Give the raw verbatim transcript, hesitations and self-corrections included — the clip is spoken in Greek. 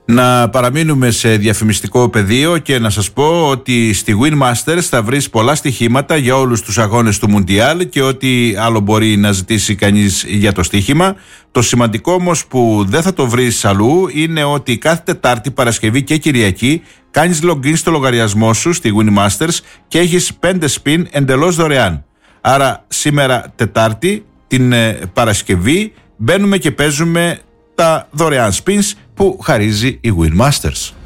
Να παραμείνουμε σε διαφημιστικό πεδίο και να σας πω ότι στη Win Masters θα βρεις πολλά στοιχήματα για όλους τους αγώνες του Μουντιάλ και ό,τι άλλο μπορεί να ζητήσει κανείς για το στοίχημα. Το σημαντικό όμως που δεν θα το βρεις αλλού είναι ότι κάθε Τετάρτη, Παρασκευή και Κυριακή κάνεις login στο λογαριασμό σου στη Win Masters και έχεις πέντε spin εντελώς δωρεάν. Άρα σήμερα Τετάρτη, την ε, Παρασκευή μπαίνουμε και παίζουμε τα δωρεάν spins που χαρίζει η Win Masters.